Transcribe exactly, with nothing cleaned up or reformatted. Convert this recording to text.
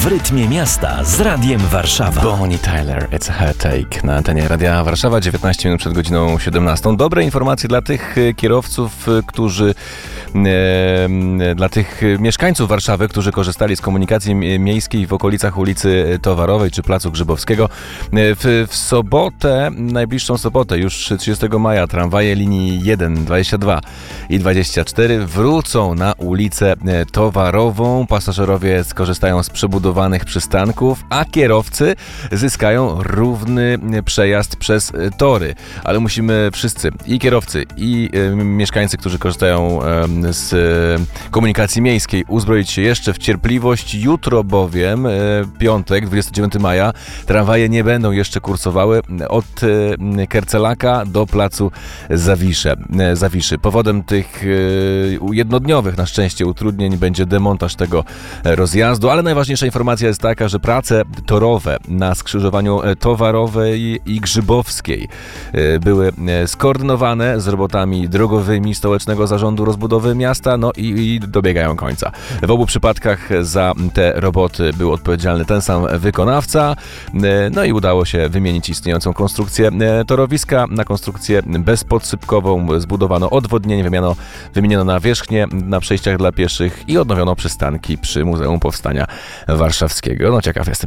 W rytmie miasta z Radiem Warszawa. Bonnie Tyler, It's a Heartache na antenie Radia Warszawa, dziewiętnaście minut przed godziną siedemnastą. Dobre informacje dla tych kierowców, którzy, e, dla tych mieszkańców Warszawy, którzy korzystali z komunikacji miejskiej w okolicach ulicy Towarowej czy Placu Grzybowskiego. W, w sobotę, najbliższą sobotę, już trzydziestego maja, tramwaje linii jeden, dwadzieścia dwa i dwadzieścia cztery wrócą na ulicę Towarową. Pasażerowie skorzystają z przebudowanych przystanków, a kierowcy zyskają równy przejazd przez tory. Ale musimy wszyscy, i kierowcy, i y, mieszkańcy, którzy korzystają y, z y, komunikacji miejskiej, uzbroić się jeszcze w cierpliwość. Jutro bowiem, y, piątek, dwudziestego dziewiątego maja, tramwaje nie będą jeszcze kursowały od y, Kercelaka do placu Zawisze, y, Zawiszy. Powodem tych y, jednodniowych, na szczęście, utrudnień będzie demontaż tego rozjazdu, ale najważniejsza informacja jest taka, że prace torowe na skrzyżowaniu Towarowej i Grzybowskiej były skoordynowane z robotami drogowymi Stołecznego Zarządu Rozbudowy Miasta, no i, i dobiegają końca. W obu przypadkach za te roboty był odpowiedzialny ten sam wykonawca, no i udało się wymienić istniejącą konstrukcję torowiska na konstrukcję bezpodsypkową. Zbudowano odwodnienie, wymieniono, wymieniono nawierzchnię na przejściach dla pieszych i odnowiono przystanki przy Muzeum Powstania Warszawskiego. No ciekaw jestem,